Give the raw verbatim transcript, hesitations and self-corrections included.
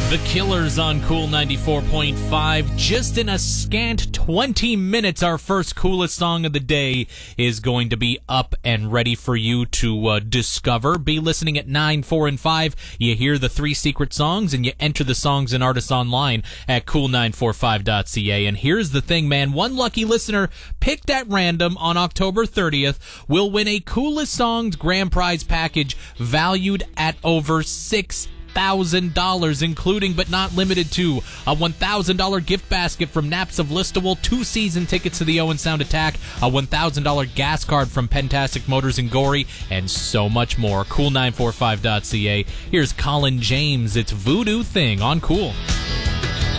The Killers on Cool ninety-four point five. Just in a scant twenty minutes, our first coolest song of the day is going to be up and ready for you to uh, discover. Be listening at nine, four, and five. You hear the three secret songs, and you enter the songs and artists online at cool nine four five dot c a. And here's the thing, man. One lucky listener picked at random on October thirtieth will win a Coolest Songs grand prize package valued at over six thousand dollars, including but not limited to a one thousand dollars gift basket from Naps of Listowel, two season tickets to the Owen Sound Attack, a one thousand dollars gas card from Pentastic Motors and Gorey, and so much more. cool nine four five dot c a. Here's Colin James. It's Voodoo Thing on Cool.